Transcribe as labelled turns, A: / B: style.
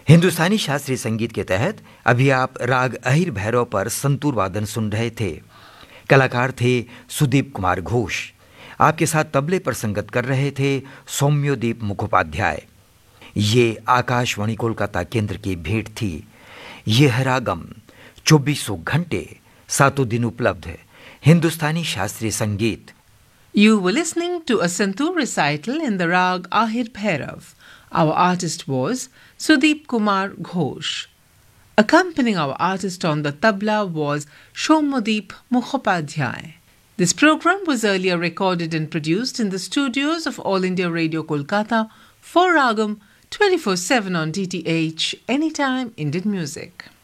A: हिंदुस्तानी शास्त्रीय संगीत के तहत अभी आप राग अहिर भैरव पर संतूर वादन सुन रहे थे। कलाकार थे सुदीप कुमार घोष। आपके साथ तबले पर संगत कर रहे थे सौम्योदीप मुखोपाध्याय। ये आकाशवाणी कोलकाता केंद्र की भेंट थी। ये है रागम, 24 घंटे 7 दिन उपलब्ध हिंदुस्तानी शास्त्रीय संगीत।
B: You were listening to a santoor recital in the rag Ahir Bhairav. Our artist was Sudeep Kumar Ghosh. Accompanying our artist on the tabla was Shomodeep Mukhopadhyay. This program was earlier recorded and produced in the studios of All India Radio Kolkata for Ragam 24/7 on DTH, Anytime Indian Music.